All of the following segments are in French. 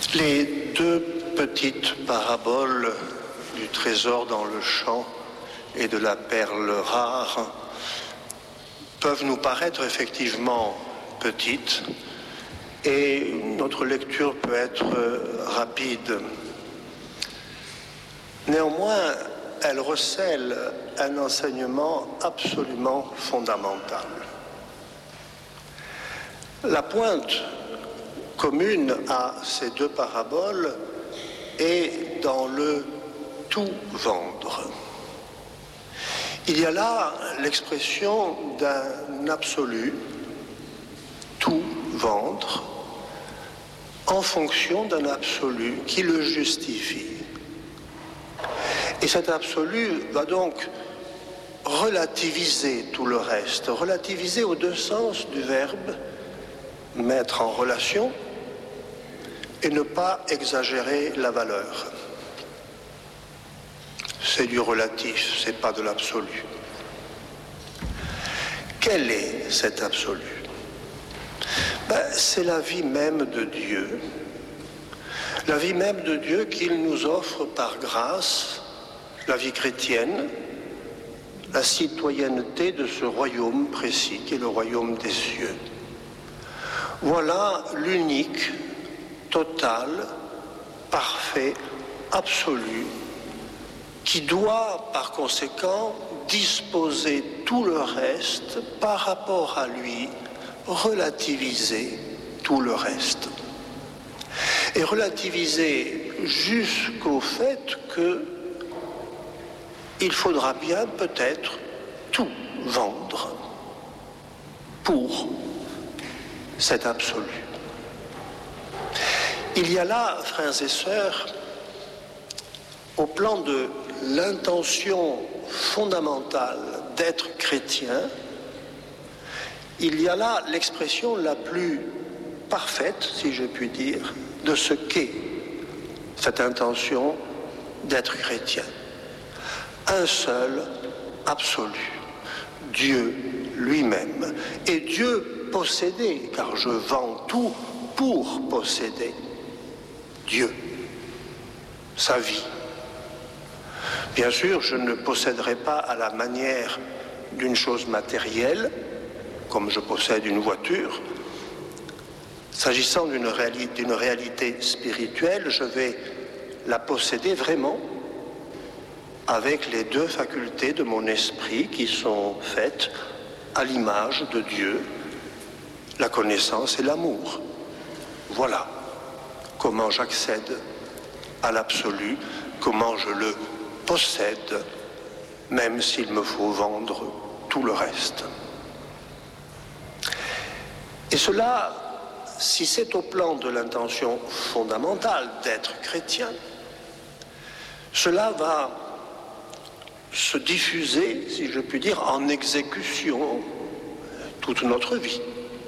Les deux petites paraboles du trésor dans le champ et de la perle rare peuvent nous paraître effectivement petites et notre lecture peut être rapide. Néanmoins, elles recèlent un enseignement absolument fondamental. La pointe commune à ces deux paraboles est dans le tout vendre. Il y a là l'expression d'un absolu, tout vendre, en fonction d'un absolu qui le justifie. Et cet absolu va donc relativiser tout le reste, relativiser aux deux sens du verbe, mettre en relation et ne pas exagérer la valeur. C'est du relatif, c'est pas de l'absolu. Quel est cet absolu ? C'est la vie même de Dieu. La vie même de Dieu qu'il nous offre par grâce, la vie chrétienne, la citoyenneté de ce royaume précis qui est le royaume des cieux. Voilà l'unique, total, parfait, absolu, qui doit par conséquent disposer tout le reste par rapport à lui, relativiser tout le reste. Et relativiser jusqu'au fait qu'il faudra bien peut-être tout vendre pour cet absolu. Il y a là, frères et sœurs, au plan de l'intention fondamentale d'être chrétien, il y a là l'expression la plus parfaite, si je puis dire, de ce qu'est cette intention d'être chrétien. Un seul absolu, Dieu lui-même. Et Dieu possédé, car je vends tout pour posséder Dieu, sa vie. Bien sûr, je ne posséderai pas à la manière d'une chose matérielle, comme je possède une voiture. S'agissant d'une réalité spirituelle, je vais la posséder vraiment avec les deux facultés de mon esprit qui sont faites à l'image de Dieu, la connaissance et l'amour. Voilà comment j'accède à l'absolu, comment je le possède, même s'il me faut vendre tout le reste. Et cela, si c'est au plan de l'intention fondamentale d'être chrétien, cela va se diffuser, si je puis dire, en exécution toute notre vie.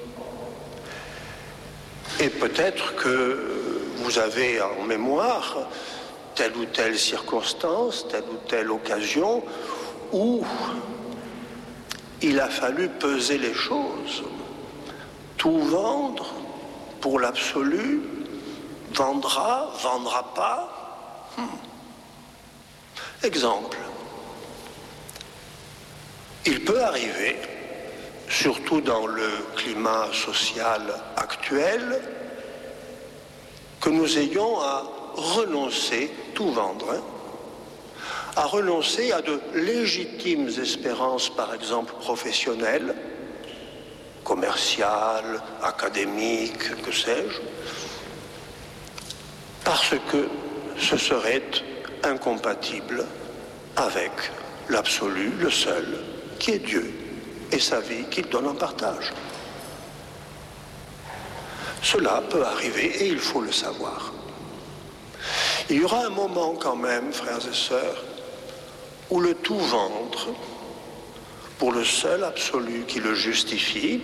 Et peut-être que vous avez en mémoire telle ou telle circonstance, telle ou telle occasion où il a fallu peser les choses, tout vendre pour l'absolu, vendra pas. Exemple. Il peut arriver, surtout dans le climat social actuel, que nous ayons à renoncer, tout vendre, à renoncer à de légitimes espérances, par exemple professionnelles, commerciales, académiques, que sais-je, parce que ce serait incompatible avec l'absolu, le seul, qui est Dieu, et sa vie qu'il donne en partage. Cela peut arriver et il faut le savoir. Il y aura un moment quand même, frères et sœurs, où le tout vendre, pour le seul absolu qui le justifie,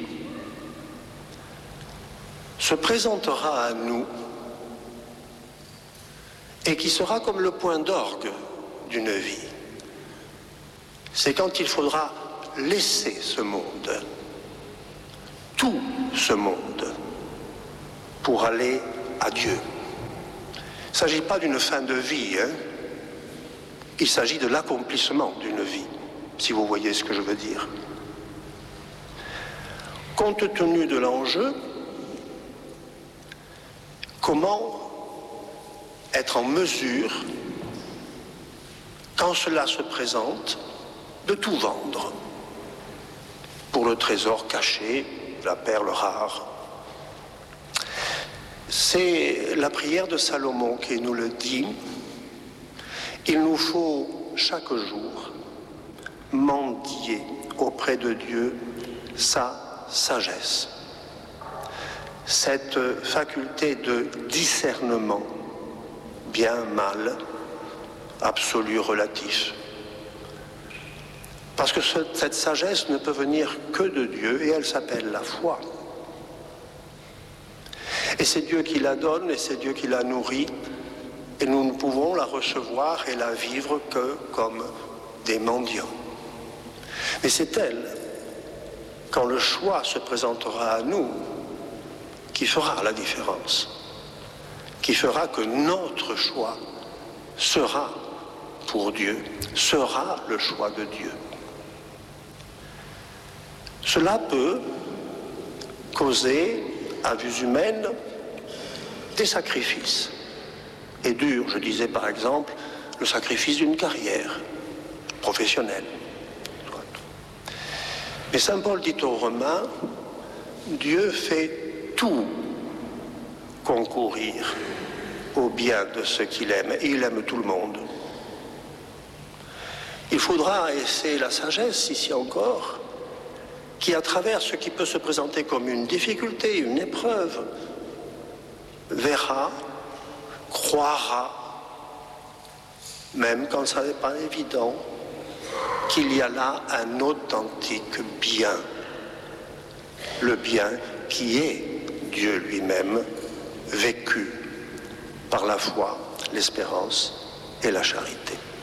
se présentera à nous et qui sera comme le point d'orgue d'une vie. C'est quand il faudra laisser ce monde, tout ce monde, pour aller à Dieu. ne s'agit pas d'une fin de vie, hein. Il s'agit de l'accomplissement d'une vie, si vous voyez ce que je veux dire. Compte tenu de l'enjeu, comment être en mesure, quand cela se présente, de tout vendre pour le trésor caché, la perle rare. C'est la prière de Salomon qui nous le dit. Il nous faut chaque jour mendier auprès de Dieu sa sagesse. Cette faculté de discernement, bien, mal, absolu, relatif. Parce que cette sagesse ne peut venir que de Dieu et elle s'appelle la foi. Et c'est Dieu qui la donne et c'est Dieu qui la nourrit et nous ne pouvons la recevoir et la vivre que comme des mendiants. Mais c'est elle, quand le choix se présentera à nous, qui fera la différence, qui fera que notre choix sera pour Dieu, sera le choix de Dieu. Cela peut causer, à vue humaine, des sacrifices. Et dur, je disais par exemple, le sacrifice d'une carrière professionnelle. Mais saint Paul dit aux Romains, Dieu fait tout concourir au bien de ceux qu'il aime, et il aime tout le monde. Il faudra, et c'est la sagesse ici encore, qui à travers ce qui peut se présenter comme une difficulté, une épreuve, verra, croira, même quand ça n'est pas évident, qu'il y a là un authentique bien, le bien qui est Dieu lui-même, vécu par la foi, l'espérance et la charité.